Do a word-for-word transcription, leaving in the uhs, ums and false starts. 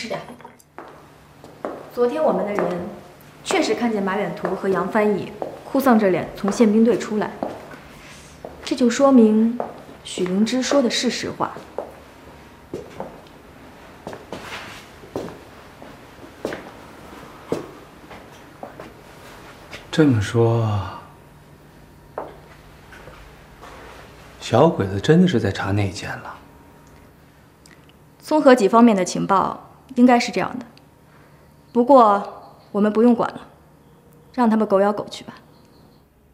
实点。昨天我们的人确实看见马远图和杨翻译哭丧着脸从宪兵队出来，这就说明许灵芝说的是实话。 这么说，小鬼子真的是在查内奸了？ 综合几方面的情报，应该是这样的。不过我们不用管了，让他们狗咬狗去吧。